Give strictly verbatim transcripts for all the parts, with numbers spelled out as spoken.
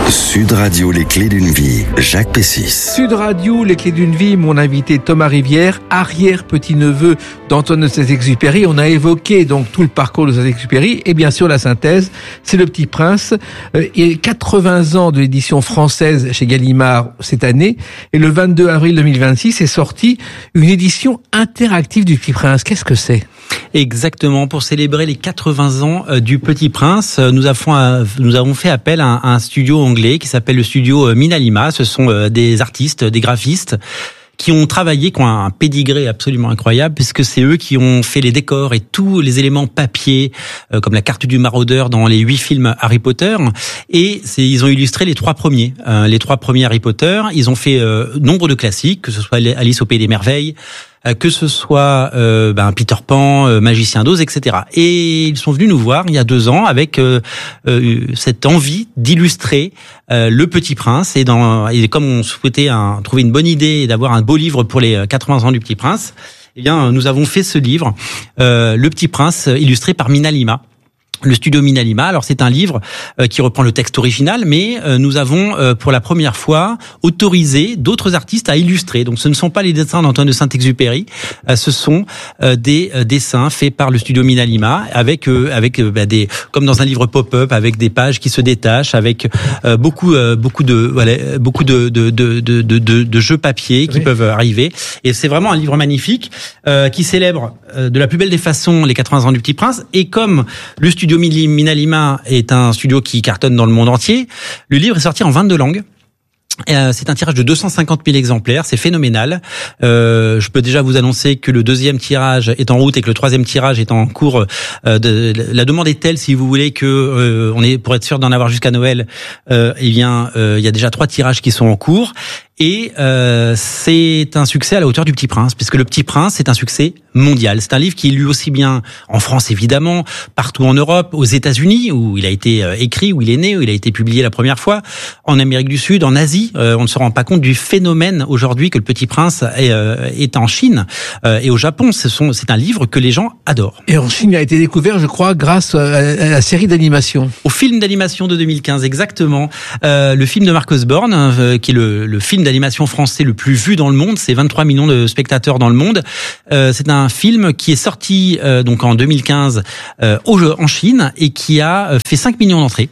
Sud Radio, les clés d'une vie, Jacques Pessis. Sud Radio, les clés d'une vie, mon invité Thomas Rivière, arrière-petit-neveu d'Antoine de Saint-Exupéry. On a évoqué donc tout le parcours de Saint-Exupéry et bien sûr la synthèse, c'est Le Petit Prince. Euh, il y a quatre-vingts ans de l'édition française chez Gallimard cette année et le vingt-deux avril deux mille vingt-six est sortie une édition interactive du Petit Prince. Qu'est-ce que c'est ? Exactement, pour célébrer les quatre-vingts ans du Petit Prince, nous avons, nous avons fait appel à un studio anglais qui s'appelle le studio Minalima. Ce sont des artistes, des graphistes qui ont travaillé, qui ont un pédigré absolument incroyable, puisque c'est eux qui ont fait les décors et tous les éléments papier, euh, comme la carte du maraudeur dans les huit films Harry Potter. Et c'est, ils ont illustré les trois premiers, euh, les trois premiers Harry Potter. Ils ont fait euh, nombre de classiques, que ce soit Alice au Pays des Merveilles, que ce soit euh, ben, Peter Pan, euh, Magicien d'Oz, et cetera. Et ils sont venus nous voir il y a deux ans avec euh, euh, cette envie d'illustrer euh, le Petit Prince. Et, dans, et comme on souhaitait un, trouver une bonne idée et d'avoir un beau livre pour les quatre-vingts ans du Petit Prince, eh bien nous avons fait ce livre, euh, Le Petit Prince, illustré par Minalima. Le studio Minalima. Alors c'est un livre euh, qui reprend le texte original, mais euh, nous avons euh, pour la première fois autorisé d'autres artistes à illustrer. Donc ce ne sont pas les dessins d'Antoine de Saint-Exupéry, euh, ce sont euh, des euh, dessins faits par le studio Minalima, avec euh, avec euh, bah, des comme dans un livre pop-up, avec des pages qui se détachent, avec euh, beaucoup euh, beaucoup de voilà beaucoup de de de de de, de jeux papier qui oui. peuvent arriver. Et c'est vraiment un livre magnifique euh, qui célèbre euh, de la plus belle des façons les quatre-vingts ans du Petit Prince. Et comme le studio Minalima est un studio qui cartonne dans le monde entier, le livre est sorti en vingt-deux langues. C'est un tirage de deux cent cinquante mille exemplaires, c'est phénoménal. Euh, je peux déjà vous annoncer que le deuxième tirage est en route et que le troisième tirage est en cours. Euh, de, la demande est telle, si vous voulez, que euh, on est pour être sûr d'en avoir jusqu'à Noël. Euh, eh bien, euh, il y a déjà trois tirages qui sont en cours. Et euh, c'est un succès à la hauteur du Petit Prince, puisque Le Petit Prince c'est un succès mondial. C'est un livre qui est lu aussi bien en France évidemment, partout en Europe, aux États-Unis où il a été écrit, où il est né, où il a été publié la première fois, en Amérique du Sud, en Asie. Euh, on ne se rend pas compte du phénomène aujourd'hui que Le Petit Prince est, euh, est en Chine euh, et au Japon. Ce sont, c'est un livre que les gens adorent. Et en Chine, il a été découvert, je crois, grâce à la série d'animation. Au film d'animation de deux mille quinze, exactement. Euh, le film de Marcus Born, euh, qui est le, le film d'animation français le plus vu dans le monde, c'est vingt-trois millions de spectateurs dans le monde. Euh, c'est un film qui est sorti euh, donc en deux mille quinze euh, au, en Chine et qui a fait cinq millions d'entrées.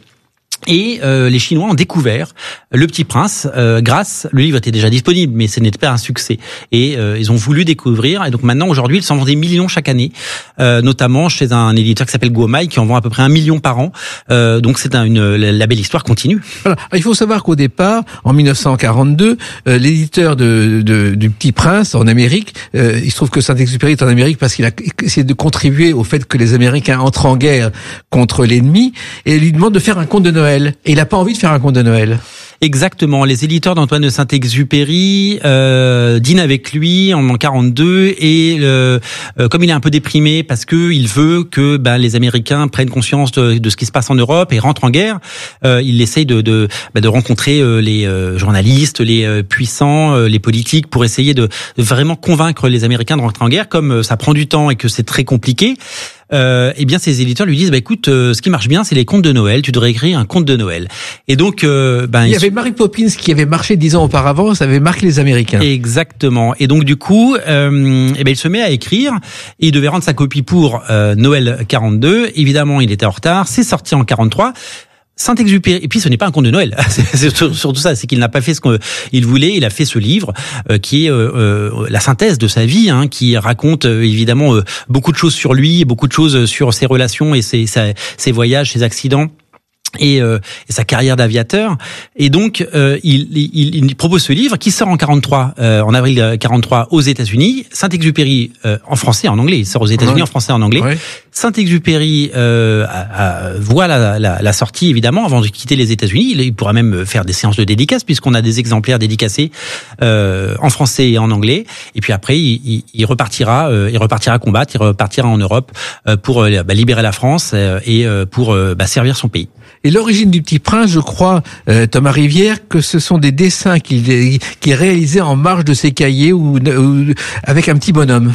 Et euh, les Chinois ont découvert Le Petit Prince euh, grâce, le livre était déjà disponible, mais ce n'était pas un succès. Et euh, ils ont voulu découvrir. Et donc maintenant, aujourd'hui, ils s'en vendent des millions chaque année, euh, notamment chez un éditeur qui s'appelle Guomai, qui en vend à peu près un million par an. Euh, donc c'est un, une la belle histoire continue. Voilà. Il faut savoir qu'au départ, en mille neuf cent quarante-deux, euh, l'éditeur de, de du Petit Prince en Amérique, euh, il se trouve que Saint-Exupéry est en Amérique parce qu'il a essayé de contribuer au fait que les Américains entrent en guerre contre l'ennemi, et lui demande de faire un conte de Noël. Et il n'a pas envie de faire un conte de Noël. Exactement. Les éditeurs d'Antoine de Saint-Exupéry euh, dînent avec lui en quarante-deux et euh, comme il est un peu déprimé parce que il veut que ben, les Américains prennent conscience de, de ce qui se passe en Europe et rentrent en guerre, euh, il essaye de de, ben, de rencontrer euh, les euh, journalistes, les euh, puissants, euh, les politiques pour essayer de, de vraiment convaincre les Américains de rentrer en guerre. Comme euh, ça prend du temps et que c'est très compliqué. Euh, eh bien, ces éditeurs lui disent, bah écoute, euh, ce qui marche bien, c'est les contes de Noël. Tu devrais écrire un conte de Noël. Et donc, euh, ben il y avait Mary Poppins qui avait marché dix ans auparavant. Ça avait marqué les Américains. Exactement. Et donc, du coup, euh, eh ben il se met à écrire. Et il devait rendre sa copie pour euh, Noël quarante-deux. Évidemment, il était en retard. C'est sorti en quarante-trois. Saint-Exupéry, et puis ce n'est pas un conte de Noël, c'est surtout ça, c'est qu'il n'a pas fait ce qu'il voulait, il a fait ce livre euh, qui est euh, euh, la synthèse de sa vie, hein, qui raconte euh, évidemment euh, beaucoup de choses sur lui, beaucoup de choses sur ses relations et ses, sa, ses voyages, ses accidents. Et, euh, et sa carrière d'aviateur. Et donc, euh, il, il, il propose ce livre qui sort en quarante-trois, euh, en avril quarante-trois aux États-Unis. Saint-Exupéry euh, en français, en anglais. Il sort aux États-Unis ouais. en français, en anglais. Ouais. Saint-Exupéry euh, a, a, voit la, la, la sortie évidemment avant de quitter les États-Unis. Il, il pourra même faire des séances de dédicaces puisqu'on a des exemplaires dédicacés euh, en français et en anglais. Et puis après, il, il, il repartira, euh, il repartira combattre, il repartira en Europe euh, pour euh, bah, libérer la France euh, et euh, pour euh, bah, servir son pays. Et l'origine du Petit Prince, je crois, euh, Thomas Rivière, que ce sont des dessins qu'il qu'il réalisait en marge de ses cahiers ou, ou avec un petit bonhomme.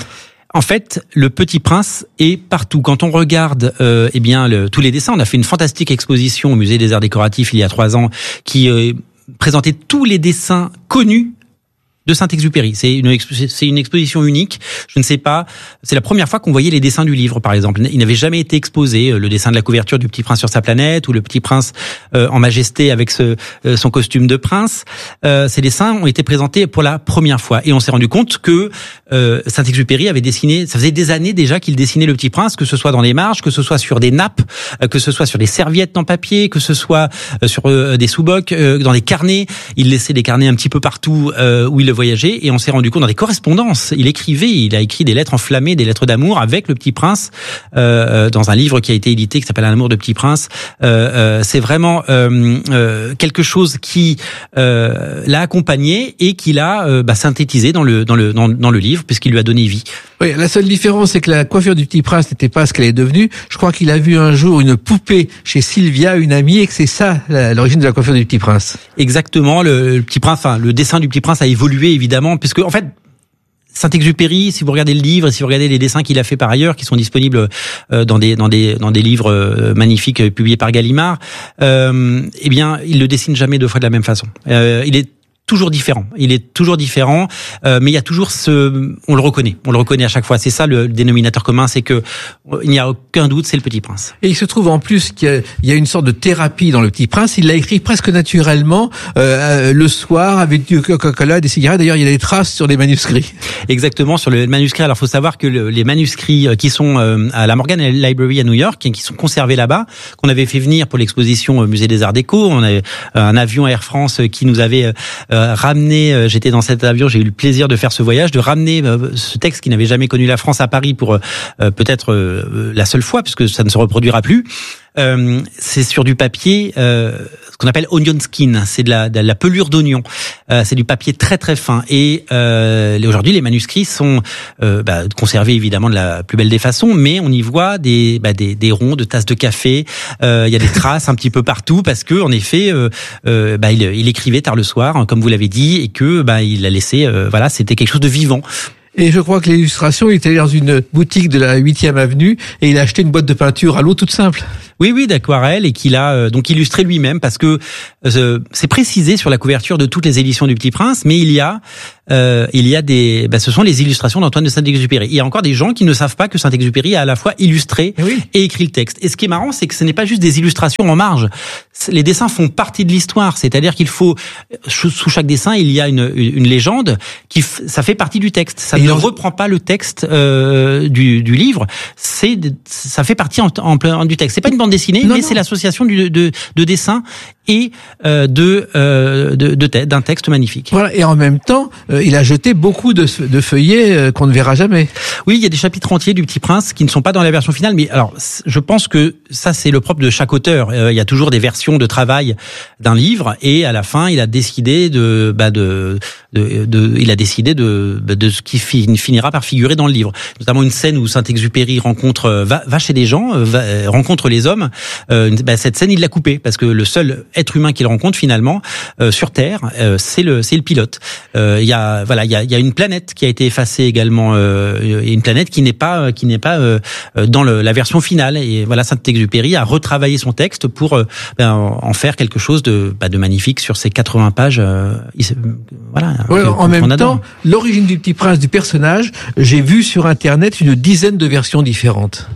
En fait, le Petit Prince est partout. Quand on regarde, euh, eh bien, le, tous les dessins, on a fait une fantastique exposition au Musée des Arts Décoratifs il y a trois ans, qui euh, présentait tous les dessins connus de Saint-Exupéry. C'est une, c'est une exposition unique. Je ne sais pas, c'est la première fois qu'on voyait les dessins du livre, par exemple. Il n'avait jamais été exposé, le dessin de la couverture du Petit Prince sur sa planète, ou le Petit Prince euh, en majesté avec ce, euh, son costume de prince. Euh, ces dessins ont été présentés pour la première fois. Et on s'est rendu compte que euh, Saint-Exupéry avait dessiné, ça faisait des années déjà qu'il dessinait le Petit Prince, que ce soit dans les marges, que ce soit sur des nappes, euh, que ce soit sur des serviettes en papier, que ce soit euh, sur euh, des sous-bocs, euh, dans des carnets. Il laissait des carnets un petit peu partout euh, où il le voyager, et on s'est rendu compte dans des correspondances, il écrivait, il a écrit des lettres enflammées, des lettres d'amour avec le Petit Prince euh, dans un livre qui a été édité qui s'appelle Un amour de Petit Prince. Euh, euh, c'est vraiment euh, euh, quelque chose qui euh, l'a accompagné et qui l'a euh, bah, synthétisé dans le dans le dans, dans le livre, puisqu'il lui a donné vie. Oui, la seule différence, c'est que la coiffure du Petit Prince n'était pas ce qu'elle est devenue. Je crois qu'il a vu un jour une poupée chez Sylvia, une amie, et que c'est ça l'origine de la coiffure du Petit Prince. Exactement, le, le Petit Prince, enfin le dessin du Petit Prince a évolué évidemment, puisque en fait Saint-Exupéry, si vous regardez le livre, si vous regardez les dessins qu'il a fait par ailleurs, qui sont disponibles euh, dans des dans des dans des livres euh, magnifiques euh, publiés par Gallimard, euh, eh bien, il le dessine jamais deux fois de la même façon. Euh, il est toujours différent. Il est toujours différent, euh, mais il y a toujours ce, on le reconnaît, on le reconnaît à chaque fois. C'est ça le dénominateur commun, c'est que il n'y a aucun doute, c'est le Petit Prince. Et il se trouve en plus qu'il y a, il y a une sorte de thérapie dans le Petit Prince. Il l'a écrit presque naturellement euh, le soir avec du Coca-Cola, des cigarettes. D'ailleurs, il y a des traces sur les manuscrits. Exactement, sur le manuscrit. Alors, faut savoir que le, les manuscrits qui sont euh, à la Morgan Library à New York, qui sont conservés là-bas, qu'on avait fait venir pour l'exposition au Musée des Arts Déco, on avait un avion Air France qui nous avait euh, ramené, j'étais dans cet avion, j'ai eu le plaisir de faire ce voyage, de ramener ce texte qui n'avait jamais connu la France à Paris pour euh, peut-être euh, la seule fois, puisque ça ne se reproduira plus. Euh, c'est sur du papier, euh, ce qu'on appelle onion skin, c'est de la, de la pelure d'oignon. Euh, c'est du papier très très fin. Et euh, aujourd'hui, les manuscrits sont euh, bah, conservés évidemment de la plus belle des façons, mais on y voit des, bah, des, des ronds de tasses de café. Euh, il y a des traces un petit peu partout parce que en effet, euh, euh, bah, il, il écrivait tard le soir, comme vous l'avez dit, et que bah, il a laissé, euh, voilà, c'était quelque chose de vivant. Et je crois que l'illustration, il était dans une boutique de la huitième avenue et il a acheté une boîte de peinture à l'eau toute simple. Oui, oui, d'aquarelle, et qu'il a euh, donc illustré lui-même, parce que euh, c'est précisé sur la couverture de toutes les éditions du Petit Prince, mais il y a euh, il y a des, bah, ce sont les illustrations d'Antoine de Saint-Exupéry. Il y a encore des gens qui ne savent pas que Saint-Exupéry a à la fois illustré oui. et écrit le texte. Et ce qui est marrant, c'est que ce n'est pas juste des illustrations en marge. Les dessins font partie de l'histoire, c'est-à-dire qu'il faut, sous chaque dessin, il y a une, une légende qui, ça fait partie du texte. Ça et ne en... reprend pas le texte euh, du, du livre. C'est, ça fait partie en, en plein du texte. C'est pas une bande dessinée, non, mais non. c'est l'association du, de, de dessins et euh, de, euh, de, de te, d'un texte magnifique. Voilà. Et en même temps, euh, il a jeté beaucoup de, de feuillets euh, qu'on ne verra jamais. Oui, il y a des chapitres entiers du Petit Prince qui ne sont pas dans la version finale, mais alors je pense que ça c'est le propre de chaque auteur. Euh, il y a toujours des versions de travail d'un livre, et à la fin, il a décidé de, bah de, de, de il a décidé de, de ce qui finira par figurer dans le livre. Notamment une scène où Saint-Exupéry rencontre, va, va chez des gens, va, rencontre les hommes. Euh, bah, cette scène, il l'a coupée parce que le seul être humain qu'il rencontre finalement euh, sur Terre, euh, c'est le, c'est le pilote. Euh, il y a, voilà, il y a, il y a une planète qui a été effacée également, euh, une planète qui n'est pas, qui n'est pas euh, dans le, la version finale. Et voilà, Saint-Exupéry a retravaillé son texte pour euh, ben, en faire quelque chose de, bah, de magnifique sur ces quatre-vingts pages. Euh, il, voilà. Ouais, en même temps, l'origine du Petit Prince, du personnage, j'ai vu sur Internet une dizaine de versions différentes.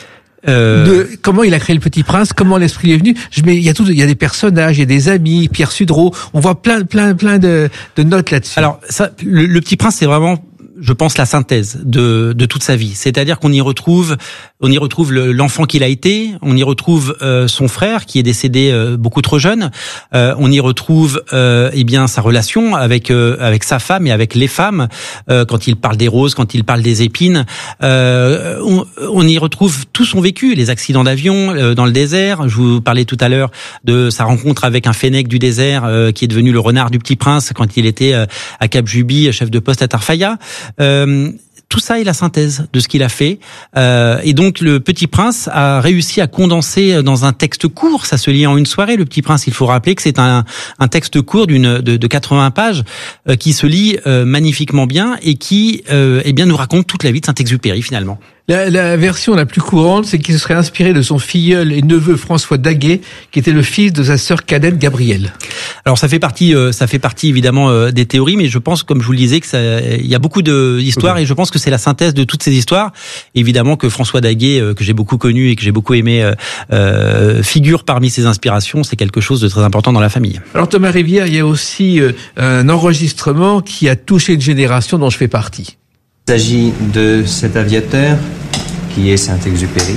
Euh... De comment il a créé le Petit Prince, comment l'esprit est venu. Je mets, il y a tout, il y a des personnages, il y a des amis, Pierre Sudreau. On voit plein, plein, plein de, de notes là-dessus. Alors, ça, le, le Petit Prince, c'est vraiment, je pense, la synthèse de, de toute sa vie. C'est-à-dire qu'on y retrouve, on y retrouve le, l'enfant qu'il a été, on y retrouve euh, son frère qui est décédé euh, beaucoup trop jeune, euh, on y retrouve euh, eh bien sa relation avec euh, avec sa femme et avec les femmes, euh, quand il parle des roses, quand il parle des épines, euh, on, on y retrouve tout son vécu, les accidents d'avion euh, dans le désert. Je vous parlais tout à l'heure de sa rencontre avec un fennec du désert euh, qui est devenu le renard du Petit Prince quand il était euh, à Cap Juby, chef de poste à Tarfaya. Euh, tout ça est la synthèse de ce qu'il a fait. Euh, et donc le Petit Prince a réussi à condenser dans un texte court, ça se lit en une soirée. Le Petit Prince, il faut rappeler que c'est un, un texte court d'une de, de quatre-vingts pages euh, qui se lit euh, magnifiquement bien et qui euh, eh bien nous raconte toute la vie de Saint-Exupéry finalement. La, la version la plus courante, c'est qu'il se serait inspiré de son filleul et neveu François Daguet, qui était le fils de sa sœur cadette Gabrielle. Alors ça fait partie, euh, ça fait partie évidemment euh, des théories, mais je pense, comme je vous le disais, que ça, il y a beaucoup de d'histoires okay. Et je pense que c'est la synthèse de toutes ces histoires. Évidemment que François Daguet, euh, que j'ai beaucoup connu et que j'ai beaucoup aimé, euh, euh, figure parmi ses inspirations. C'est quelque chose de très important dans la famille. Alors Thomas Rivière, il y a aussi euh, un enregistrement qui a touché une génération dont je fais partie. Il s'agit de cet aviateur qui est Saint-Exupéry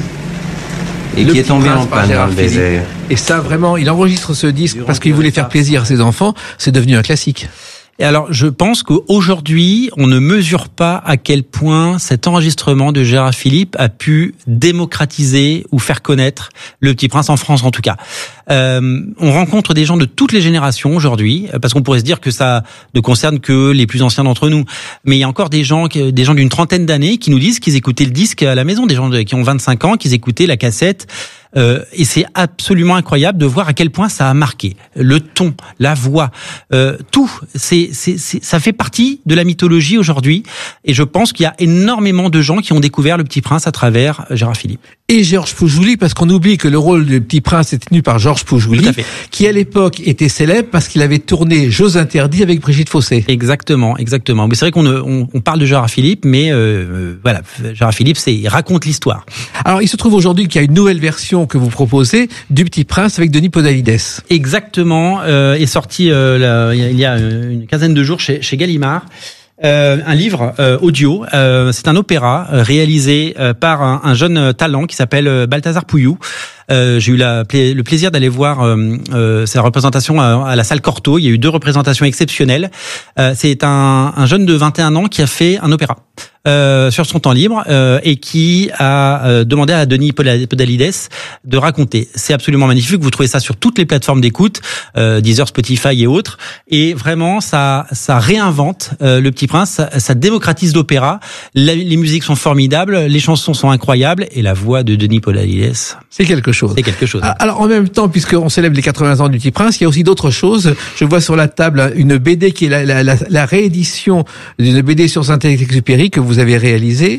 et le qui est tombé en panne dans le désert. Et ça, vraiment, il enregistre ce disque parce qu'il voulait faire plaisir à ses enfants. C'est devenu un classique. Et alors, je pense qu'aujourd'hui, on ne mesure pas à quel point cet enregistrement de Gérard Philipe a pu démocratiser ou faire connaître Le Petit Prince en France, en tout cas. Euh, on rencontre des gens de toutes les générations aujourd'hui, parce qu'on pourrait se dire que ça ne concerne que les plus anciens d'entre nous. Mais il y a encore des gens, des gens d'une trentaine d'années qui nous disent qu'ils écoutaient le disque à la maison, des gens qui ont vingt-cinq ans, qu'ils écoutaient la cassette. Euh, et c'est absolument incroyable de voir à quel point ça a marqué. Le ton, la voix, euh, tout. C'est, c'est, c'est, ça fait partie de la mythologie aujourd'hui. Et je pense qu'il y a énormément de gens qui ont découvert Le Petit Prince à travers Gérard Philipe. Et Georges Poujouli, parce qu'on oublie que le rôle du Petit Prince est tenu par Georges Poujouli, qui à l'époque était célèbre parce qu'il avait tourné Jeux interdits avec Brigitte Fossé. Exactement, exactement. Mais c'est vrai qu'on on, on parle de Gérard Philipe, mais euh, voilà, Gérard Philipe, c'est, il raconte l'histoire. Alors, il se trouve aujourd'hui qu'il y a une nouvelle version que vous proposez du Petit Prince avec Denis Podalides. Exactement, euh, est sorti euh, là, il y a une quinzaine de jours chez, chez Gallimard. Euh, un livre euh, audio, euh, c'est un opéra euh, réalisé euh, par un, un jeune talent qui s'appelle euh, Balthazar Pouillou. Euh, j'ai eu la, le plaisir d'aller voir euh, euh, sa représentation à, à la salle Cortot. Il y a eu deux représentations exceptionnelles. Euh, c'est un, un jeune de vingt et un ans qui a fait un opéra euh, sur son temps libre euh, et qui a euh, demandé à Denis Podalides de raconter. C'est absolument magnifique. Vous trouvez ça sur toutes les plateformes d'écoute, euh, Deezer, Spotify et autres. Et vraiment, ça, ça réinvente euh, Le Petit Prince. Ça, ça démocratise l'opéra. La, les musiques sont formidables, les chansons sont incroyables et la voix de Denis Podalides. C'est quelque chose. C'est quelque chose. Alors en même temps, puisqu'on célèbre les quatre-vingts ans du Petit Prince, il y a aussi d'autres choses. Je vois sur la table une B D qui est la, la, la, la réédition d'une B D sur Saint-Exupéry que vous avez réalisée.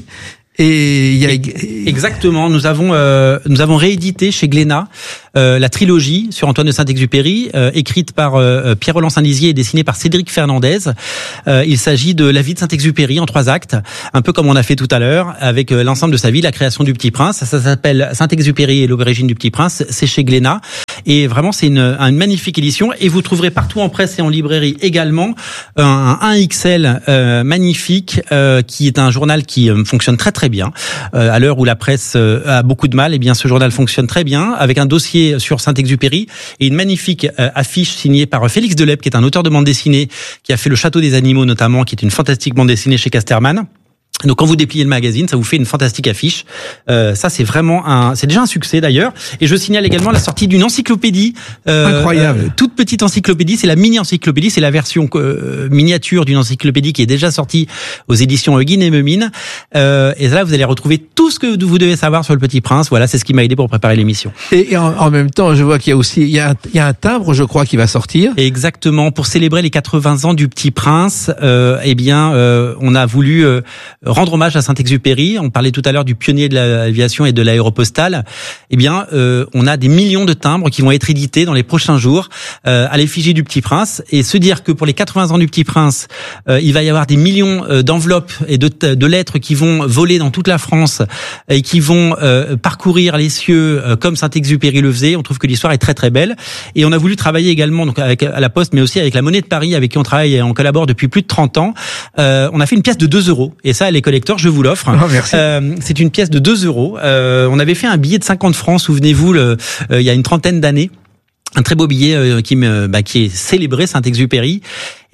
Et il y a exactement. Nous avons euh, nous avons réédité chez Glénat euh, la trilogie sur Antoine de Saint-Exupéry, euh, écrite par euh, Pierre-Roland Saint-Lizier et dessinée par Cédric Fernandez. Euh, il s'agit de la vie de Saint-Exupéry en trois actes, un peu comme on a fait tout à l'heure avec euh, l'ensemble de sa vie, la création du Petit Prince. Ça, ça s'appelle Saint-Exupéry et l'origine du Petit Prince. C'est chez Glénat et vraiment c'est une, une magnifique édition. Et vous trouverez partout en presse et en librairie également un, un X L euh, magnifique euh, qui est un journal qui euh, fonctionne très très bien. Euh, à l'heure où la presse euh, a beaucoup de mal, eh bien ce journal fonctionne très bien avec un dossier sur Saint-Exupéry et une magnifique euh, affiche signée par Félix Delep, qui est un auteur de bande dessinée qui a fait Le Château des Animaux notamment, qui est une fantastique bande dessinée chez Casterman. Donc quand vous dépliez le magazine, ça vous fait une fantastique affiche. Euh, ça c'est vraiment un, c'est déjà un succès d'ailleurs. Et je signale également la sortie d'une encyclopédie, euh, incroyable, euh, toute petite encyclopédie. C'est la mini encyclopédie, c'est la version euh, miniature d'une encyclopédie qui est déjà sortie aux éditions Huguin et Memine. Euh, et là vous allez retrouver tout ce que vous devez savoir sur le Petit Prince. Voilà, c'est ce qui m'a aidé pour préparer l'émission. Et, et en, en même temps, je vois qu'il y a aussi, il y a, un, il y a un timbre, je crois, qui va sortir. Exactement, pour célébrer les quatre-vingts ans du Petit Prince. Euh, eh bien, euh, on a voulu euh, rendre hommage à Saint-Exupéry. On parlait tout à l'heure du pionnier de l'aviation et de l'aéropostale. Eh bien, euh, on a des millions de timbres qui vont être édités dans les prochains jours euh, à l'effigie du Petit Prince. Et se dire que pour les quatre-vingts ans du Petit Prince, euh, il va y avoir des millions euh, d'enveloppes et de, de lettres qui vont voler dans toute la France et qui vont euh, parcourir les cieux euh, comme Saint-Exupéry le faisait. On trouve que l'histoire est très très belle. Et on a voulu travailler également donc avec à la Poste, mais aussi avec la Monnaie de Paris, avec qui on travaille et on collabore depuis plus de trente ans. Euh, on a fait une pièce de deux euros. Et ça, les collecteurs, je vous l'offre. Oh, merci. Euh, c'est une pièce de deux euros. Euh, on avait fait un billet de cinquante francs, souvenez-vous, le, euh, il y a une trentaine d'années. Un très beau billet euh, qui, me, bah, qui est célébré Saint-Exupéry.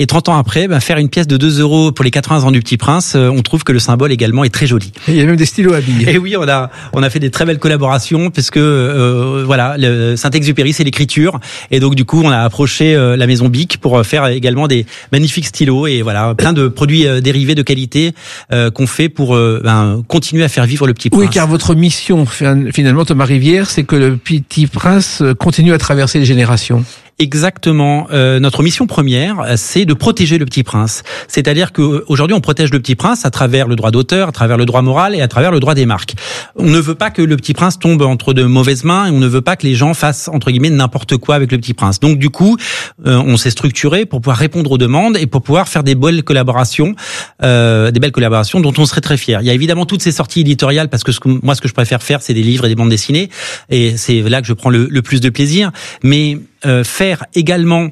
Et trente ans après, ben, faire une pièce de deux euros pour les quatre-vingts ans du Petit Prince, euh, on trouve que le symbole également est très joli. Et il y a même des stylos à billes. Et oui, on a on a fait des très belles collaborations parce que euh, voilà, le Saint-Exupéry c'est l'écriture et donc du coup on a approché euh, la maison Bic pour faire également des magnifiques stylos et voilà plein de produits euh, dérivés de qualité euh, qu'on fait pour euh, ben, continuer à faire vivre le Petit Prince. Oui, car votre mission finalement, Thomas Rivière, c'est que le Petit Prince continue à traverser les générations. Exactement. Euh, notre mission première, c'est de protéger le Petit Prince. C'est-à-dire qu'aujourd'hui, on protège le Petit Prince à travers le droit d'auteur, à travers le droit moral et à travers le droit des marques. On ne veut pas que le Petit Prince tombe entre de mauvaises mains et on ne veut pas que les gens fassent, entre guillemets, n'importe quoi avec le Petit Prince. Donc, du coup, euh, on s'est structuré pour pouvoir répondre aux demandes et pour pouvoir faire des belles collaborations, euh, des belles collaborations dont on serait très fiers. Il y a évidemment toutes ces sorties éditoriales parce que ce que moi, ce que je préfère faire, c'est des livres et des bandes dessinées et c'est là que je prends le, le plus de plaisir. Mais euh, faire également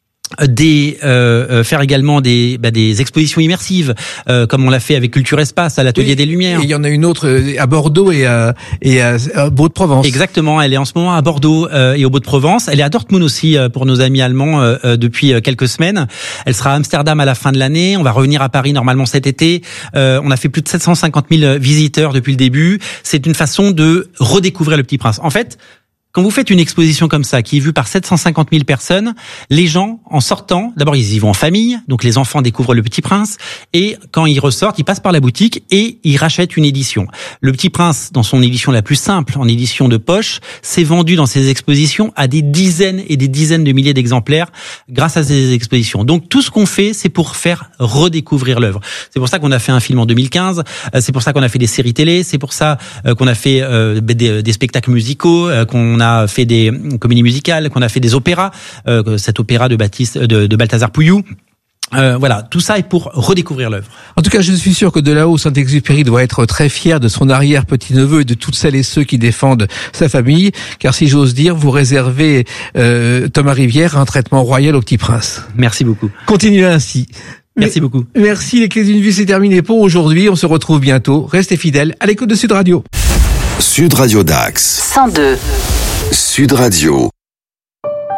des euh, faire également des bah, des expositions immersives euh, comme on l'a fait avec Culture Espace à l'Atelier oui, des Lumières. Et il y en a une autre à Bordeaux et à et à, à Beau-de-Provence. Exactement, elle est en ce moment à Bordeaux euh, et au Beau-de-Provence. Elle est à Dortmund aussi euh, pour nos amis allemands euh, depuis euh, quelques semaines. Elle sera à Amsterdam à la fin de l'année. On va revenir à Paris normalement cet été. Euh, on a fait plus de sept cent cinquante mille visiteurs depuis le début. C'est une façon de redécouvrir le Petit Prince. En fait, quand vous faites une exposition comme ça, qui est vue par sept cent cinquante mille personnes, les gens, en sortant, d'abord ils y vont en famille, donc les enfants découvrent le Petit Prince, et quand ils ressortent, ils passent par la boutique et ils rachètent une édition. Le Petit Prince, dans son édition la plus simple, en édition de poche, s'est vendu dans ces expositions à des dizaines et des dizaines de milliers d'exemplaires grâce à ces expositions. Donc tout ce qu'on fait, c'est pour faire redécouvrir l'œuvre. C'est pour ça qu'on a fait un film en deux mille quinze, c'est pour ça qu'on a fait des séries télé, c'est pour ça qu'on a fait des, des spectacles musicaux, qu'on a a fait des comédies musicales, qu'on a fait des opéras, euh, cet opéra de Baptiste, de, de Balthazar Pouillou. Euh, voilà, tout ça est pour redécouvrir l'œuvre. En tout cas, je suis sûr que de là-haut, Saint-Exupéry doit être très fier de son arrière-petit-neveu et de toutes celles et ceux qui défendent sa famille, car si j'ose dire, vous réservez euh, Thomas Rivière un traitement royal au Petit Prince. Merci beaucoup. Continuez ainsi. Merci Mais, beaucoup. Merci, les Clés d'une vie, c'est terminé pour aujourd'hui. On se retrouve bientôt. Restez fidèles à l'écoute de Sud Radio. Sud Radio Dax. cent deux. Sud Radio.